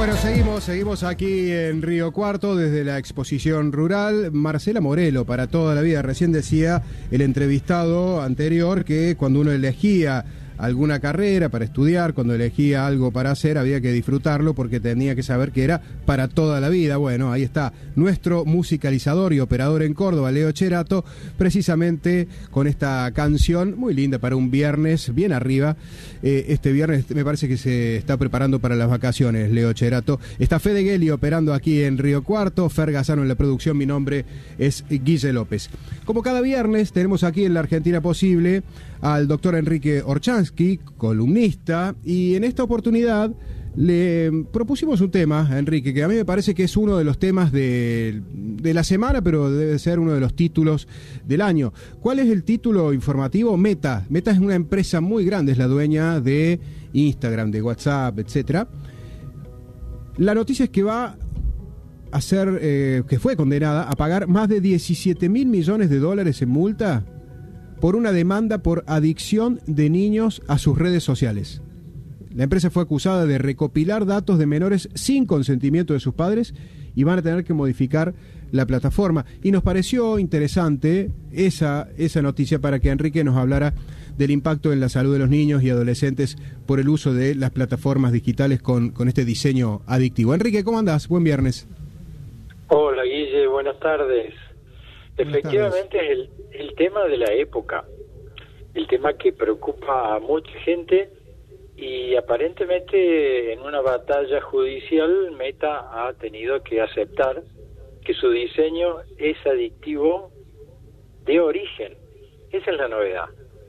Bueno, seguimos aquí en Río Cuarto desde la exposición rural. Marcela Morelo, para toda la vida. Recién decía el entrevistado anterior que cuando uno elegía alguna carrera para estudiar, cuando elegía algo para hacer, había que disfrutarlo porque tenía que saber que era para toda la vida. Bueno, ahí está nuestro musicalizador y operador en Córdoba, Leo Cherato, precisamente con esta canción muy linda para un viernes, bien arriba. Este viernes me parece que se está preparando para las vacaciones, Leo Cherato. Está Fede Gueli operando aquí en Río Cuarto, Fer Gazano en la producción, mi nombre es Guille López. Como cada viernes tenemos aquí en La Argentina Posible al doctor Enrique Orchansky, columnista, y en esta oportunidad le propusimos un tema a Enrique, que a mí me parece que es uno de los temas de la semana, pero debe ser uno de los títulos del año. ¿Cuál es el título informativo? Meta. Meta es una empresa muy grande, es la dueña de Instagram, de WhatsApp, etcétera. La noticia es que va a ser, que fue condenada a pagar más de 17.000 millones de dólares en multa por una demanda por adicción de niños a sus redes sociales. La empresa fue acusada de recopilar datos de menores sin consentimiento de sus padres y van a tener que modificar la plataforma. Y nos pareció interesante esa noticia para que Enrique nos hablara del impacto en la salud de los niños y adolescentes por el uso de las plataformas digitales con este diseño adictivo. Enrique, ¿cómo andás? Buen viernes. Hola, Guille, buenas tardes. Efectivamente es el tema de la época, el tema que preocupa a mucha gente y aparentemente en una batalla judicial Meta ha tenido que aceptar que su diseño es adictivo de origen. Esa es la novedad.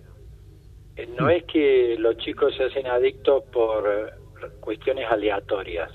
No es que los chicos se hacen adictos por cuestiones aleatorias.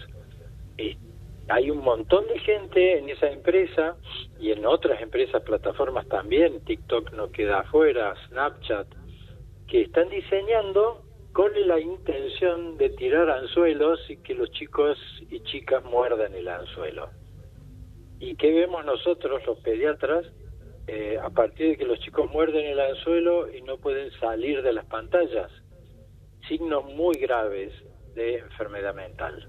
Hay un montón de gente en esa empresa y en otras empresas, plataformas también, TikTok no queda afuera, Snapchat, que están diseñando con la intención de tirar anzuelos y que los chicos y chicas muerdan el anzuelo. ¿Y qué vemos nosotros, los pediatras? A partir de que los chicos muerden el anzuelo y no pueden salir de las pantallas, signos muy graves de enfermedad mental.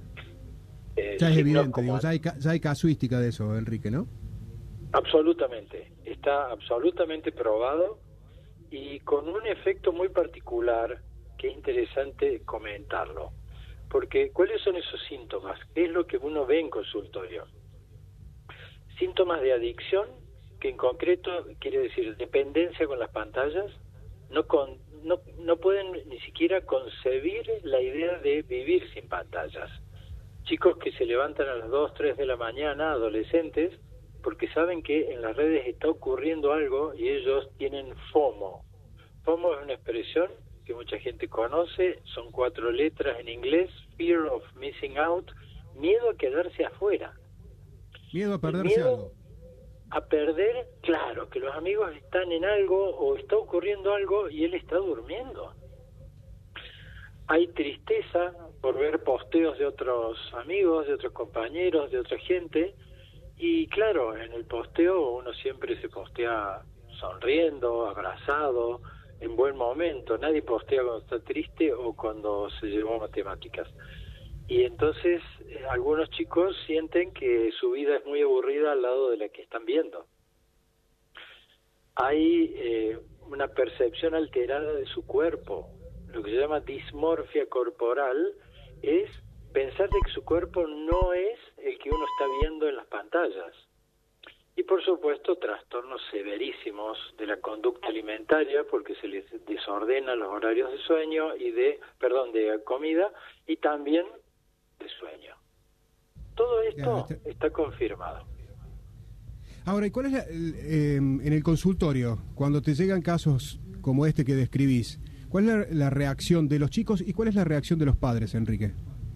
Ya es evidente, digo, ya hay casuística de eso, Enrique, ¿no? Absolutamente, está absolutamente probado y con un efecto muy particular que es interesante comentarlo. Porque, ¿cuáles son esos síntomas? ¿Qué es lo que uno ve en consultorio? Síntomas de adicción, que en concreto quiere decir dependencia con las pantallas, no pueden ni siquiera concebir la idea de vivir sin pantallas. Chicos que se levantan a las 2, 3 de la mañana, adolescentes, porque saben que en las redes está ocurriendo algo y ellos tienen FOMO. FOMO es una expresión que mucha gente conoce, son 4 letras en inglés, Fear of Missing Out, miedo a quedarse afuera. Miedo a perderse algo. A perder, claro, que los amigos están en algo o está ocurriendo algo y él está durmiendo. Hay tristeza por ver posteos de otros amigos, de otros compañeros, de otra gente. Y claro, en el posteo uno siempre se postea sonriendo, abrazado, en buen momento. Nadie postea cuando está triste o cuando se llevó matemáticas. Y entonces algunos chicos sienten que su vida es muy aburrida al lado de la que están viendo. Hay una percepción alterada de su cuerpo. Lo que se llama dismorfia corporal es pensar de que su cuerpo no es el que uno está viendo en las pantallas. Y por supuesto trastornos severísimos de la conducta alimentaria porque se les desordenan los horarios de sueño y de comida y también de sueño. Todo esto está confirmado. Ahora, ¿y cuál es en el consultorio, cuando te llegan casos como este que describís, cuál es la reacción de los chicos y cuál es la reacción de los padres, Enrique?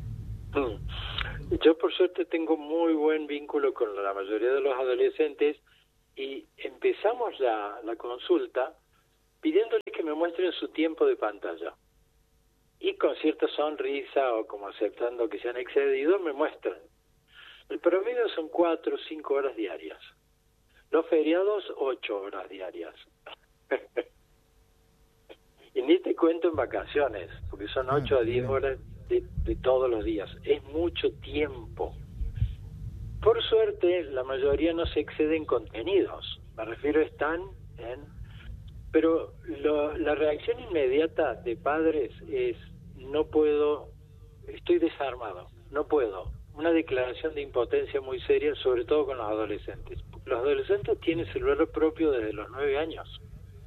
Yo por suerte tengo muy buen vínculo con la mayoría de los adolescentes y empezamos la consulta pidiéndoles que me muestren su tiempo de pantalla. Y con cierta sonrisa o como aceptando que se han excedido, me muestran. El promedio son 4 o 5 horas diarias. Los feriados, 8 horas diarias. Y ni te cuento en vacaciones, porque son 8 a 10 horas de todos los días, es mucho tiempo. Por suerte, la mayoría no se excede en contenidos, me refiero están en... Pero la reacción inmediata de padres es, no puedo, estoy desarmado, no puedo. Una declaración de impotencia muy seria, sobre todo con los adolescentes. Los adolescentes tienen celular propio desde los 9 años.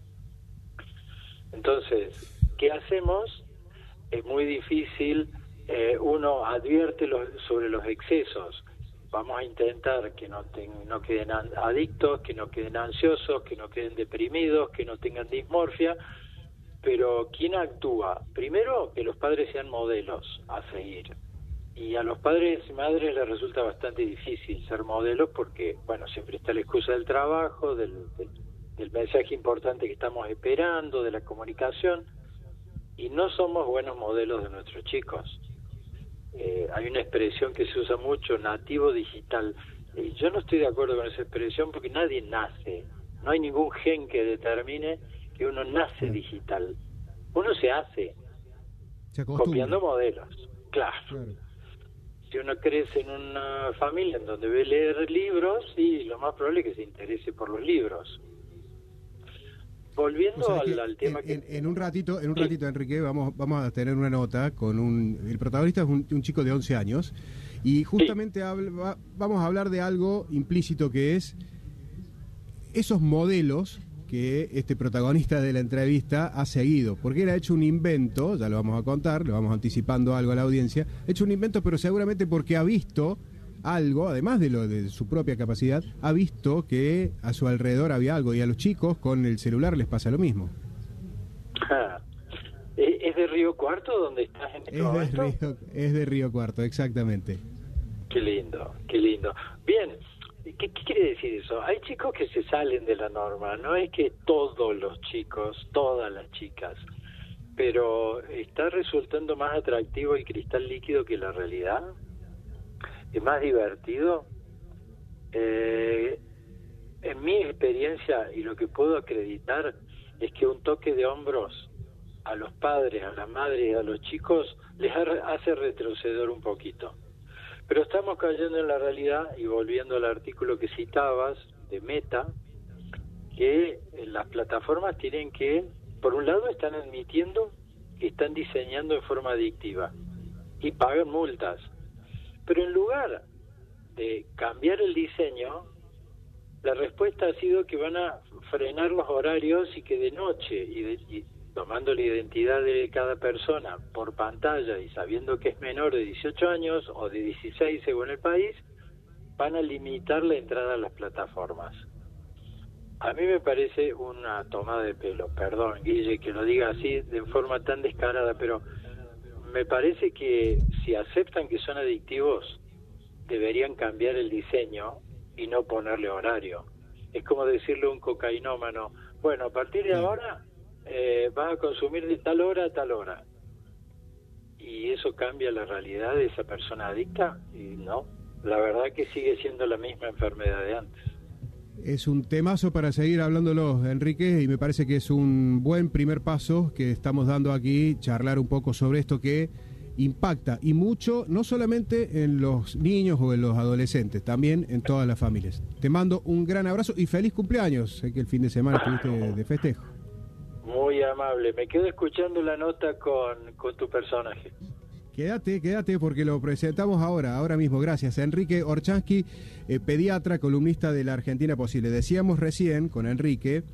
Entonces, ¿qué hacemos? Es muy difícil, uno advierte sobre los excesos. Vamos a intentar que no queden adictos, que no queden ansiosos, que no queden deprimidos, que no tengan dismorfia. Pero ¿quién actúa? Primero, que los padres sean modelos a seguir. Y a los padres y madres les resulta bastante difícil ser modelos porque, bueno, siempre está la excusa del trabajo, del mensaje importante que estamos esperando, de la comunicación, y no somos buenos modelos de nuestros chicos. Hay una expresión que se usa mucho, nativo digital. Yo no estoy de acuerdo con esa expresión porque nadie nace. No hay ningún gen que determine que uno nace digital. Uno se hace copiando modelos. Claro. Si uno crece en una familia en donde ve leer libros, sí, lo más probable es que se interese por los libros. Volviendo al tema en un ratito, Enrique, vamos a tener una nota con el protagonista es un chico de 11 años y justamente vamos a hablar de algo implícito que es esos modelos que este protagonista de la entrevista ha seguido, porque él ha hecho un invento, ya lo vamos a contar, le vamos anticipando algo a la audiencia, ha hecho un invento, pero seguramente porque ha visto algo, además de su propia capacidad, ha visto que a su alrededor había algo, y a los chicos con el celular les pasa lo mismo. ¿Es de Río Cuarto donde estás en este momento? Es de Río Cuarto, exactamente. Qué lindo. Bien. ¿Qué quiere decir eso? Hay chicos que se salen de la norma, no es que todos los chicos, todas las chicas, pero está resultando más atractivo el cristal líquido que la realidad, es más divertido. En mi experiencia, y lo que puedo acreditar, es que un toque de hombros a los padres, a las madres y a los chicos les hace retroceder un poquito. Pero estamos cayendo en la realidad, y volviendo al artículo que citabas de Meta, que las plataformas tienen que, por un lado, están admitiendo que están diseñando en forma adictiva y pagan multas. Pero en lugar de cambiar el diseño, la respuesta ha sido que van a frenar los horarios y que de noche, y tomando la identidad de cada persona por pantalla y sabiendo que es menor de 18 años o de 16 según el país, van a limitar la entrada a las plataformas. A mí me parece una tomada de pelo, perdón Guille que lo diga así de forma tan descarada, pero me parece que si aceptan que son adictivos, deberían cambiar el diseño y no ponerle horario. Es como decirle a un cocainómano, bueno, a partir de ahora vas a consumir de tal hora a tal hora. ¿Y eso cambia la realidad de esa persona adicta? Y no, la verdad que sigue siendo la misma enfermedad de antes. Es un temazo para seguir hablándolo, Enrique, y me parece que es un buen primer paso que estamos dando aquí, charlar un poco sobre esto que impacta, y mucho, no solamente en los niños o en los adolescentes, también en todas las familias. Te mando un gran abrazo y feliz cumpleaños. Sé que el fin de semana estuviste de festejo. Muy amable, me quedo escuchando la nota con tu personaje. Quédate porque lo presentamos ahora mismo. Gracias. Enrique Orchansky, pediatra, columnista de La Argentina Posible. Decíamos recién con Enrique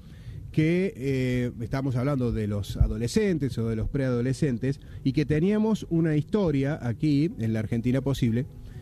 que estamos hablando de los adolescentes o de los preadolescentes y que teníamos una historia aquí en La Argentina Posible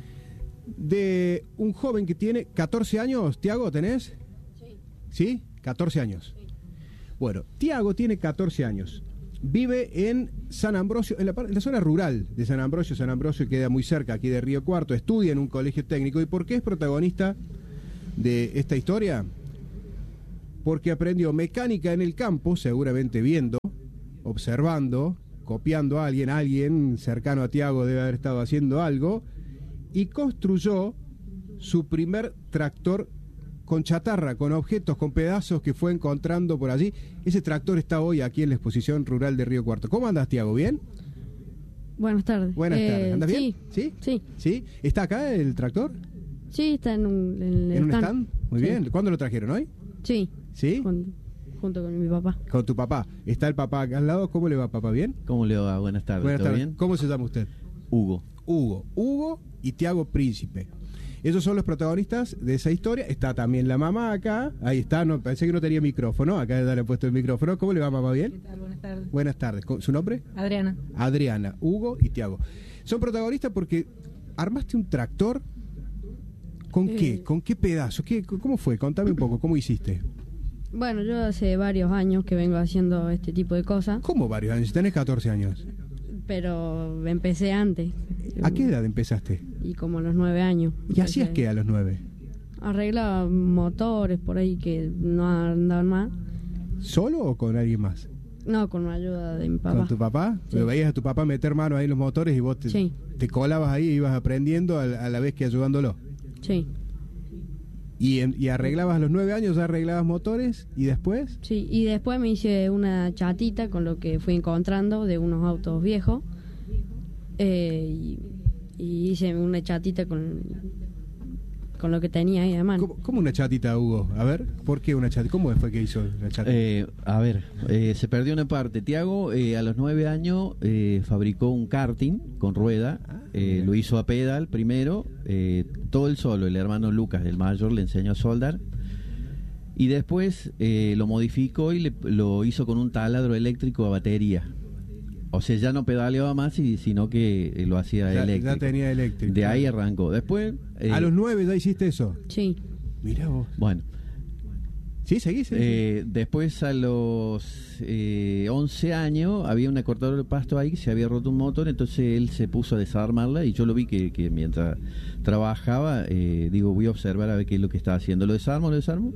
de un joven que tiene 14 años. Tiago, ¿tenés? Sí. ¿Sí? 14 años. Sí. Bueno, Tiago tiene 14 años. Vive en San Ambrosio, en la zona rural de San Ambrosio. San Ambrosio queda muy cerca aquí de Río Cuarto. Estudia en un colegio técnico. ¿Y por qué es protagonista de esta historia? Porque aprendió mecánica en el campo, seguramente viendo, observando, copiando a alguien cercano a Tiago debe haber estado haciendo algo, y construyó su primer tractor con chatarra, con objetos, con pedazos que fue encontrando por allí. Ese tractor está hoy aquí en la exposición rural de Río Cuarto. ¿Cómo andas, Tiago? ¿Bien? Buenas tardes. Buenas tardes. ¿Andas bien? Sí. ¿Sí? ¿Está acá el tractor? Sí, está en un stand. Muy sí. bien. ¿Cuándo lo trajeron? ¿Hoy? Sí. ¿Sí? Junto con mi papá. Con tu papá. ¿Está el papá acá al lado? ¿Cómo le va, papá? ¿Bien? ¿Cómo le va? Buenas tardes. Buenas ¿Todo tardes. bien? ¿Cómo se llama usted? Hugo. Hugo y Tiago Príncipe. Esos son los protagonistas de esa historia. Está también la mamá acá. Ahí está, no, pensé que no tenía micrófono. Acá le han puesto el micrófono. ¿Cómo le va, mamá? ¿Bien? ¿Qué tal? Buenas tardes. Buenas tardes. ¿Su nombre? Adriana. Adriana, Hugo y Tiago. Son protagonistas porque armaste un tractor. ¿Con qué? ¿Con qué pedazo? ¿Cómo fue? Contame un poco. ¿Cómo hiciste? Bueno, yo hace varios años que vengo haciendo este tipo de cosas. ¿Cómo varios años? Tenés 14 años. Pero empecé antes. ¿A qué edad empezaste? Y como a los 9 años. ¿Y hacías qué a los 9? Arreglaba motores por ahí que no andaban más. ¿Solo o con alguien más? No, con la ayuda de mi papá. ¿Con tu papá? Sí. ¿Lo veías a tu papá meter mano ahí en los motores y vos te colabas ahí y ibas aprendiendo a la vez que ayudándolo? Sí. ¿Y arreglabas a los 9 años, ya arreglabas motores y después? Sí, y después me hice una chatita con lo que fui encontrando de unos autos viejos. Y hice una chatita con lo que tenía ahí a mano. ¿Cómo una chatita, Hugo? A ver, ¿por qué una chatita? ¿Cómo fue que hizo la chatita? Se perdió una parte. Tiago, a los 9 años, fabricó un karting con rueda. Lo hizo a pedal primero, todo él solo. El hermano Lucas, el mayor, le enseñó a soldar. Y después lo modificó y lo hizo con un taladro eléctrico a batería. O sea, ya no pedaleaba más, sino que lo hacía eléctrico. Ya tenía eléctrico. De ahí arrancó. Después... ¿A los 9 ya hiciste eso? Sí. Mirá vos. Bueno. ¿Sí? ¿Seguís? Después a los 11 años había una cortadora de pasto ahí que se había roto un motor, entonces él se puso a desarmarla y yo lo vi que mientras trabajaba, voy a observar a ver qué es lo que estaba haciendo. Lo desarmo.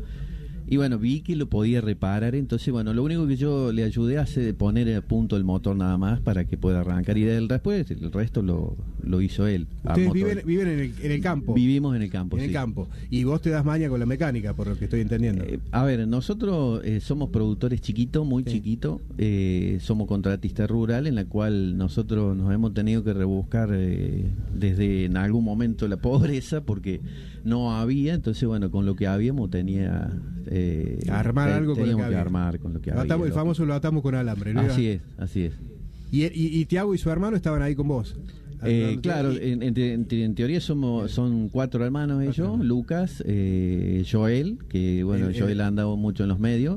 Y bueno, vi que lo podía reparar, entonces bueno, lo único que yo le ayudé a hacer poner a punto el motor nada más para que pueda arrancar, y después el resto lo hizo él. Ustedes viven en el campo. Vivimos en el campo, En el campo. Y vos te das maña con la mecánica, por lo que estoy entendiendo. Nosotros somos productores chiquitos, muy chiquitos, somos contratistas rural, en la cual nosotros nos hemos tenido que rebuscar desde en algún momento la pobreza, porque no había, entonces bueno, con lo que habíamos tenía... armar algo con lo que había. Armar con lo que había. El famoso lo atamos con alambre, ¿no? Así es. ¿Y Tiago y su hermano estaban ahí con vos? Claro, en teoría son 4 hermanos ellos, Lucas, Joel, que bueno, Joel ha andado mucho en los medios,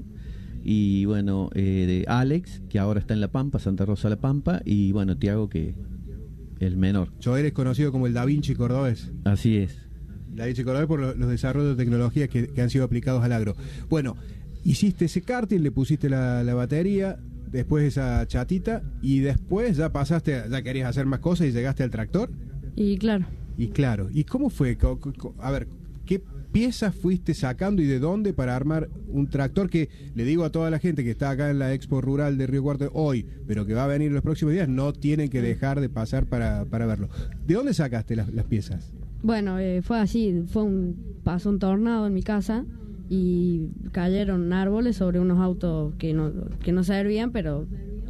y bueno, Alex, que ahora está en La Pampa, Santa Rosa La Pampa, y bueno, Tiago, que el menor. Joel es conocido como el Da Vinci cordobés. Así es. Da Vinci cordobés por los desarrollos de tecnología que han sido aplicados al agro. Bueno, hiciste ese karting, le pusiste la batería, después esa chatita, y después ya querías hacer más cosas y llegaste al tractor. Y claro. ¿Y cómo fue? A ver, ¿qué piezas fuiste sacando y de dónde para armar un tractor que, le digo a toda la gente que está acá en la Expo Rural de Río Cuarto hoy, pero que va a venir en los próximos días, no tienen que dejar de pasar para verlo? ¿De dónde sacaste las piezas? Bueno, fue así, pasó un tornado en mi casa y cayeron árboles sobre unos autos que no servían, pero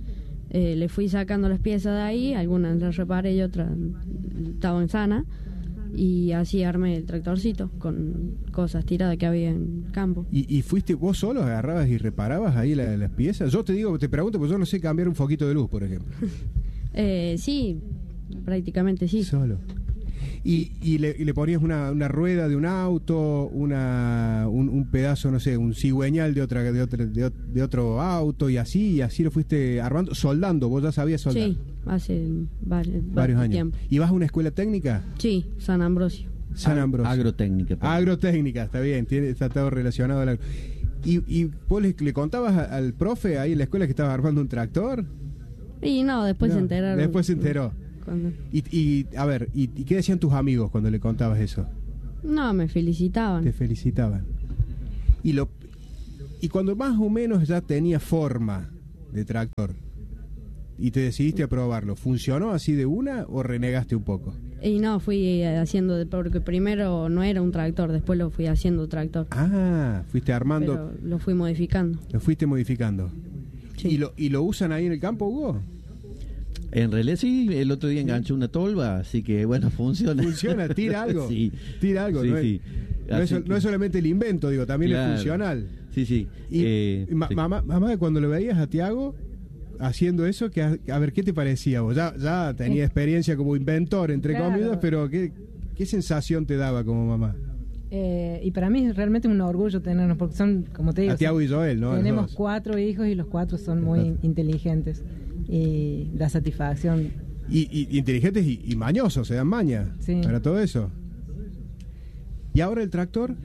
le fui sacando las piezas de ahí, algunas las reparé y otras estaban sanas, y así armé el tractorcito con cosas tiradas que había en campo. ¿Y fuiste vos solo, agarrabas y reparabas ahí las piezas? Yo te pregunto, porque yo no sé cambiar un foquito de luz, por ejemplo. Sí, prácticamente sí. Solo. Y le ponías una rueda de un auto, un pedazo, no sé, un cigüeñal de otro auto, y así lo fuiste armando, soldando. ¿Vos ya sabías soldar? Sí, hace varios años. Tiempo. ¿Y vas a una escuela técnica? Sí, San Ambrosio. Agrotécnica. Agrotécnica, está bien, está todo relacionado al agro. ¿Y vos le contabas al profe ahí en la escuela que estaba armando un tractor? Y no, después se enteraron. Después se enteró. A ver, ¿y qué decían tus amigos cuando le contabas eso? No, me felicitaban. Te felicitaban. Y cuando más o menos ya tenía forma de tractor y te decidiste a probarlo, ¿funcionó así de una o renegaste un poco? Y no, fui haciendo, porque primero no era un tractor, después lo fui haciendo tractor. Ah, fuiste armando. Pero lo fui modificando. Lo fuiste modificando. Sí. ¿Y lo usan ahí en el campo, Hugo? En realidad sí, el otro día enganchó una tolva, así que bueno, funciona. ¿Funciona? ¿Tira algo? Sí. Tira algo, Sí, ¿no? sí. No es solamente el invento, digo, también Claro. es funcional. Sí, sí. Y Sí. mamá, cuando lo veías a Tiago haciendo eso, a ver, ¿qué te parecía vos? Ya tenía experiencia como inventor, entre Claro. comillas, pero ¿qué sensación te daba como mamá? Y para mí es realmente un orgullo tenernos, porque son, como te digo, A Tiago y Joel, ¿no? tenemos Los dos. 4 hijos y los 4 son muy inteligentes. Y da satisfacción. Y inteligentes y mañosos, se dan maña Sí. para todo eso. ¿Y ahora el tractor?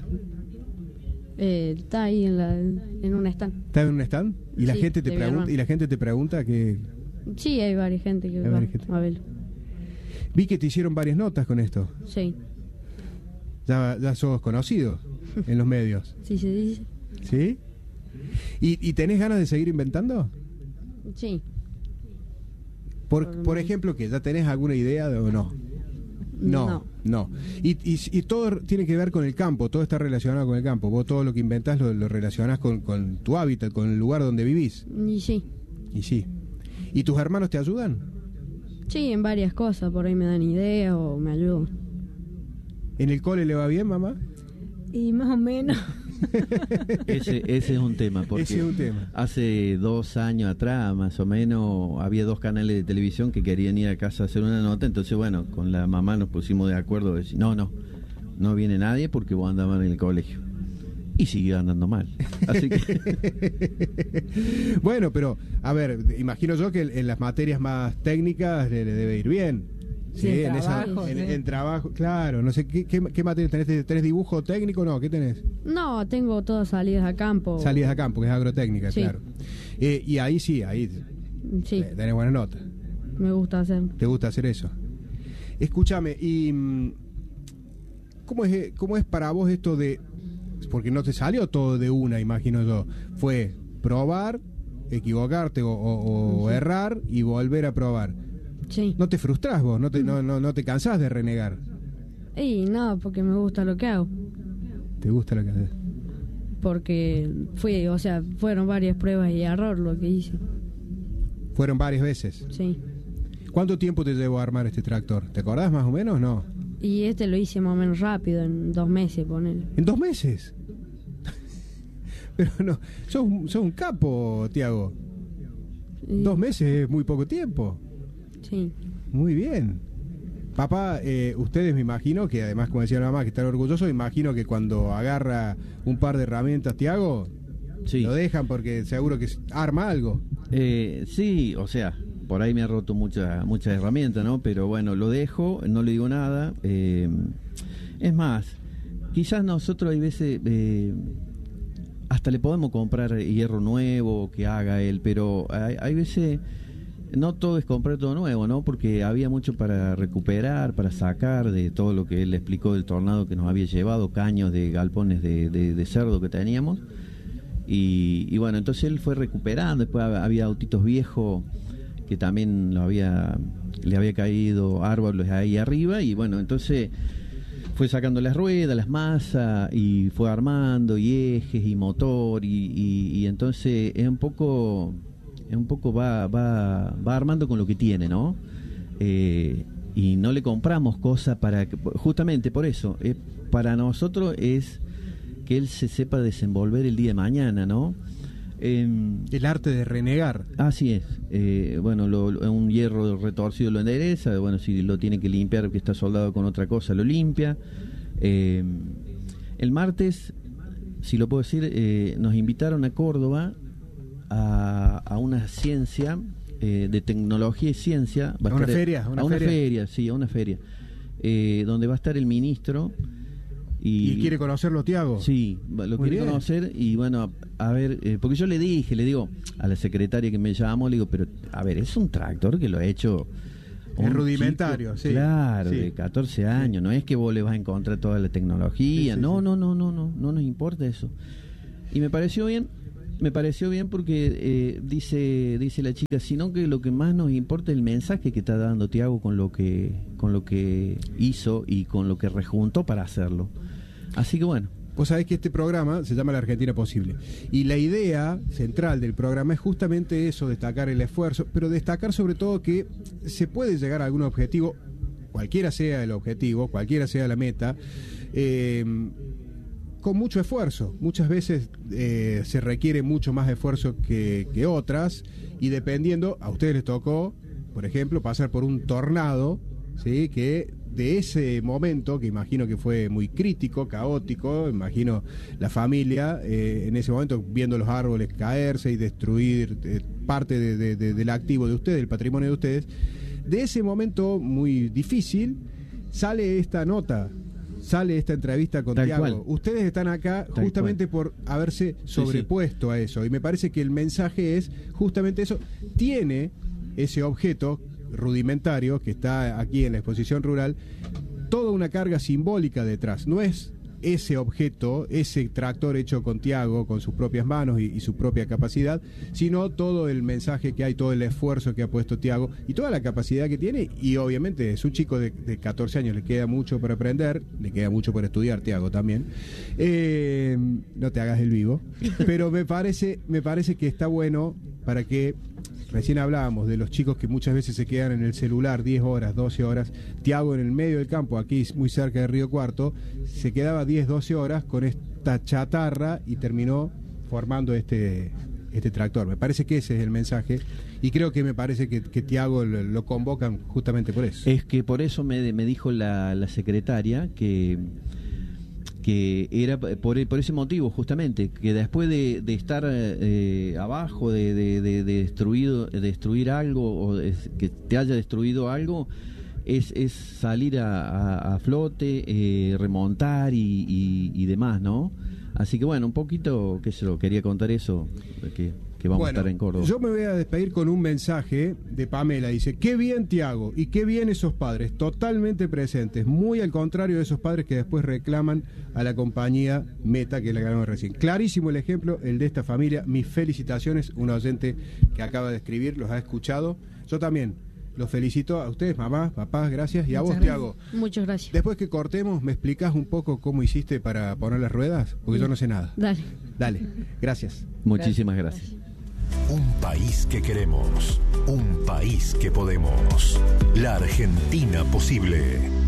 Está ahí en un stand. ¿Está en un stand? ¿Y la Sí, gente te de mi pregunta? hermano. ¿Y la gente te pregunta que Sí, hay varias gente que Hay va varias gente. a verlo. vi que te hicieron varias notas con esto? Sí, Ya sos conocido en los medios, sí se dice. ¿sí? ¿Y tenés ganas de seguir inventando? Sí. Por ejemplo, ¿que ya tenés alguna idea o no? No. Y todo tiene que ver con el campo, todo está relacionado con el campo. Vos todo lo que inventás lo relacionás con tu hábitat, con el lugar donde vivís. Y sí. Y sí. ¿Y tus hermanos te ayudan? Sí, en varias cosas. Por ahí me dan ideas o me ayudan. ¿En el cole le va bien, mamá? Y más o menos. Ese es un tema, porque Ese es un tema. hace 2 años atrás, más o menos, había 2 canales de televisión que querían ir a casa a hacer una nota, entonces bueno, con la mamá nos pusimos de acuerdo de decir, no viene nadie porque vos andabas en el colegio. Y siguió andando mal. Así que Bueno, pero, a ver, imagino yo que en las materias más técnicas le debe ir bien. Sí, en trabajo, sí. En trabajo, claro. No sé, ¿qué materia tenés? ¿Tenés dibujo técnico? No, ¿qué tenés? No, tengo todas salidas a campo. Salidas a campo, que es agrotécnica, Sí. claro. Y ahí sí, Sí, tenés buena nota. me gusta hacer. ¿Te gusta hacer eso? Escúchame, y ¿cómo es para vos esto de...? Porque no te salió todo de una, imagino yo. Fue probar, equivocarte o errar y volver a probar. Sí. ¿No te frustrás vos? ¿No te cansás de renegar? Y no, porque me gusta lo que hago. ¿Te gusta lo que haces? Porque fueron varias pruebas y error lo que hice. Fueron varias veces. Sí. ¿Cuánto tiempo te llevó a armar este tractor? ¿Te acordás más o menos? No. Y lo hice más o menos rápido, en 2 meses, ponele. ¿En 2 meses? Pero no, sos un capo, Tiago. Y- 2 meses es muy poco tiempo. Sí. Muy bien. Papá, ustedes me imagino que además, como decía la mamá, que están orgullosos, me imagino que cuando agarra un par de herramientas, Tiago, sí. lo dejan porque seguro que arma algo. Sí, o sea, por ahí me ha roto muchas herramientas, ¿no? Pero bueno, lo dejo, no le digo nada. Es más, quizás nosotros hay veces hasta le podemos comprar hierro nuevo que haga él, pero hay veces no todo es comprar todo nuevo, ¿no? Porque había mucho para recuperar, para sacar de todo lo que él explicó del tornado que nos había llevado, caños de galpones de cerdo que teníamos. Y bueno, entonces él fue recuperando. Después había autitos viejos que también le había caído árboles ahí arriba, y bueno, entonces fue sacando las ruedas, las masas, y fue armando, y ejes, y motor, y entonces es un poco va armando con lo que tiene, ¿no? Y no le compramos cosas justamente por eso, para nosotros es que él se sepa desenvolver el día de mañana, ¿no? El arte de renegar. Así es. Bueno, un hierro retorcido lo endereza. Bueno, si lo tiene que limpiar, que está soldado con otra cosa, lo limpia. El martes, si lo puedo decir, nos invitaron a Córdoba a una ciencia de tecnología y ciencia. ¿A una feria? A una feria, sí, a una feria. Donde va a estar el ministro. ¿Y quiere conocerlo, Tiago? Sí, lo quiere conocer. Y bueno, a ver, porque yo le digo a la secretaria que me llamó, le digo, pero a ver, es un tractor que lo ha hecho es rudimentario, chico, sí. Claro, sí. de 14 años, no es que vos le vas a encontrar toda la tecnología, Sí, no nos importa eso. Y me pareció bien porque dice la chica, sino que lo que más nos importa es el mensaje que está dando Tiago con lo que hizo y con lo que rejuntó para hacerlo. Así que bueno, Vos sabés que este programa se llama La Argentina Posible. Y la idea central del programa es justamente eso, destacar el esfuerzo, pero destacar sobre todo que se puede llegar a algún objetivo, cualquiera sea el objetivo, cualquiera sea la meta, con mucho esfuerzo. Muchas veces se requiere mucho más esfuerzo que otras, y dependiendo, a ustedes les tocó, por ejemplo, pasar por un tornado, ¿sí? Que de ese momento, que imagino que fue muy crítico, caótico, imagino la familia en ese momento viendo los árboles caerse y destruir parte del activo de ustedes, del patrimonio de ustedes, de ese momento muy difícil sale esta nota, sale esta entrevista con Tiago. Ustedes están acá justamente por haberse sobrepuesto a eso, y me parece que el mensaje es justamente eso. Tiene ese objeto rudimentario que está aquí en la exposición rural, toda una carga simbólica detrás. No es ese objeto, ese tractor hecho con Tiago, con sus propias manos y su propia capacidad, sino todo el mensaje que hay, todo el esfuerzo que ha puesto Tiago y toda la capacidad que tiene. Y obviamente es un chico de 14 años, le queda mucho para aprender, le queda mucho por estudiar, Tiago también. No te hagas el vivo, pero me parece que está bueno para que... Recién hablábamos de los chicos que muchas veces se quedan en el celular 10 horas, 12 horas. Tiago, en el medio del campo, aquí muy cerca de Río Cuarto, se quedaba 10, 12 horas con esta chatarra y terminó formando este tractor. Me parece que ese es el mensaje, y creo que me parece que Tiago lo convocan justamente por eso. Es que por eso me dijo la secretaria que era por ese motivo, justamente, que después de estar abajo, de destruir algo, o que te haya destruido algo, es salir a flote, remontar y demás, ¿no? Así que bueno, un poquito, que se lo quería contar eso, que vamos a estar en Córdoba. Yo me voy a despedir con un mensaje de Pamela. Dice: qué bien Tiago, y qué bien esos padres, totalmente presentes, muy al contrario de esos padres que después reclaman a la compañía Meta, que la ganamos recién. Clarísimo el ejemplo, el de esta familia. Mis felicitaciones, un oyente que acaba de escribir, los ha escuchado. Yo también los felicito a ustedes, mamás, papás, gracias. Y a vos, Tiago. Muchas gracias. Después que cortemos, ¿me explicás un poco cómo hiciste para poner las ruedas? Porque yo no sé nada. Dale, gracias. Muchísimas gracias. Un país que queremos, un país que podemos. La Argentina Posible.